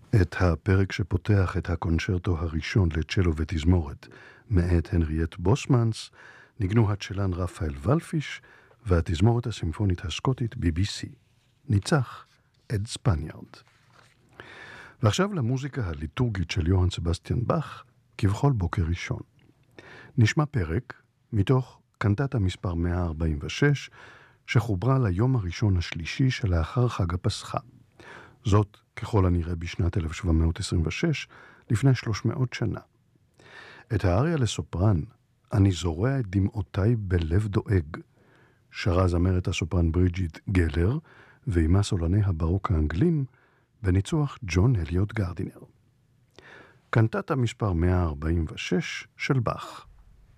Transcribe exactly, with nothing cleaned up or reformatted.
את הפרק שפותח את הקונצ'רטו הראשון לצ'לו ותזמורת מאת הנריאט בוסמנס ניגנו הצ'לן רפאל ולפיש והתזמורת הסימפונית הסקוטית בי בי סי. ניצח אד ספניארד. ועכשיו למוזיקה הליטורגית של יוהאן סבסטיאן באך כבכל בוקר ראשון. נשמע פרק מתוך קנטטה מספר מאה ארבעים ושש שחוברה ליום הראשון השלישי שלאחר חג הפסחה. זאת ככל הנראה בשנת אלף שבע מאות עשרים ושש, לפני שלוש מאות שנה. את האריה לסופרן, אני זורע את דמעותיי בלב דואג, שרה זמרת הסופרן ברידג'יט גלר, ועימה סולני הברוק האנגלים, בניצוח ג'ון אליוט גרדינר. קנטטה מספר מאה ארבעים ושש של באך.